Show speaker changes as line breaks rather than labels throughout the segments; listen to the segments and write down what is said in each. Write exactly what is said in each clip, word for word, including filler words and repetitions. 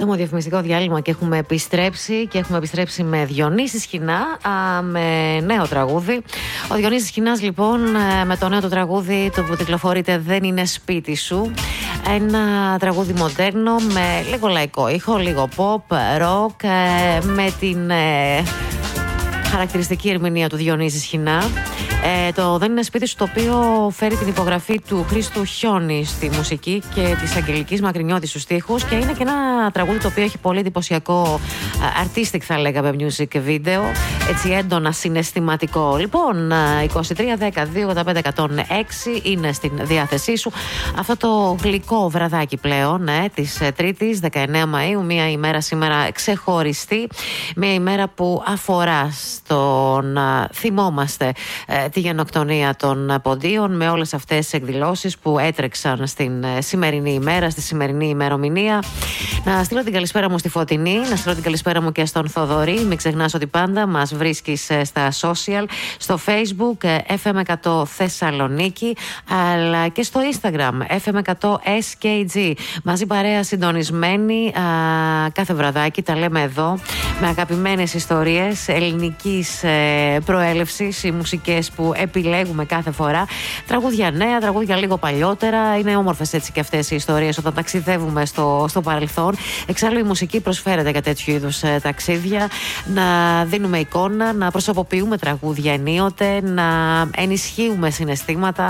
Σύντομο διαφημιστικό διάλειμμα και έχουμε επιστρέψει και έχουμε επιστρέψει με Διονύση Σχοινά, α, με νέο τραγούδι. Ο Διονύσης Σχοινάς λοιπόν με το νέο του τραγούδι του που κυκλοφορείται «Δεν είναι σπίτι σου». Ένα τραγούδι μοντέρνο με λίγο λαϊκό ήχο, λίγο pop, rock, με την ε, χαρακτηριστική ερμηνεία του Διονύση Σχοινά. Ε, το «Δεν είναι σπίτι σου», το οποίο φέρει την υπογραφή του Χρήστου Χιόνι στη μουσική και της Αγγελικής Μακρινιώτη στους στίχους, και είναι και ένα τραγούδι το οποίο έχει πολύ εντυπωσιακό artistic, θα λέγαμε, music video, έτσι έντονα συναισθηματικό. Λοιπόν, είκοσι τρία δέκα δύο ογδόντα πέντε εκατόν έξι είναι στην διάθεσή σου αυτό το γλυκό βραδάκι πλέον, ναι, της Τρίτης δεκαεννέα Μαΐου, μια ημέρα σήμερα ξεχωριστή, μια ημέρα που αφορά στο να θυμόμαστε τη γενοκτονία των Ποντίων, με όλες αυτές τις εκδηλώσεις που έτρεξαν στην σημερινή ημέρα, στη σημερινή ημερομηνία. Να στείλω την καλησπέρα μου στη Φωτεινή, να στείλω την καλησπέρα μου και στον Θοδωρή. Μην ξεχνάς ότι πάντα μας βρίσκεις στα social, στο Facebook εφ εμ εκατό Θεσσαλονίκη, αλλά και στο Instagram εφ εμ εκατό ες κέι τζι. Μαζί παρέα, συντονισμένοι α, κάθε βραδάκι, τα λέμε εδώ, με αγαπημένες ιστορίες ελληνικής ε, προέλευσης, οι μουσικές που επιλέγουμε κάθε φορά. Τραγούδια νέα, τραγούδια λίγο παλιότερα. Είναι όμορφες έτσι και αυτές οι ιστορίες όταν ταξιδεύουμε στο, στο παρελθόν. Εξάλλου η μουσική προσφέρεται για τέτοιου είδους ε, ταξίδια. Να δίνουμε εικόνα, να προσωποποιούμε τραγούδια ενίοτε, να ενισχύουμε συναισθήματα,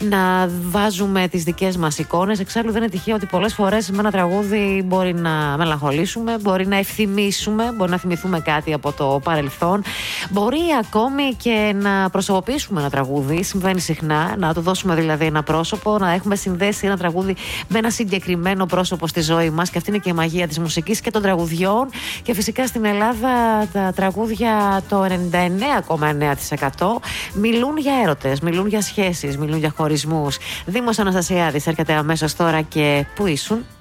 να βάζουμε τις δικές μας εικόνες. Εξάλλου δεν είναι τυχαίο ότι πολλές φορές με ένα τραγούδι μπορεί να μελαγχολήσουμε, μπορεί να ευθυμίσουμε, μπορεί να θυμηθούμε κάτι από το παρελθόν, μπορεί ακόμη και να προσωποποιήσουμε ένα τραγούδι. Συμβαίνει συχνά, να του δώσουμε δηλαδή ένα πρόσωπο, να έχουμε συνδέσει ένα τραγούδι με ένα συγκεκριμένο πρόσωπο στη ζωή μας, και αυτή είναι και η μαγεία της μουσικής και των τραγουδιών. Και φυσικά στην Ελλάδα τα τραγούδια, το ενενήντα εννέα κόμμα εννέα τοις εκατό, μιλούν για έρωτες, μιλούν για σχέσεις, μιλούν για χωρισμούς. Δήμος Αναστασιάδης έρχεται αμέσως τώρα και «Πού ήσουν?».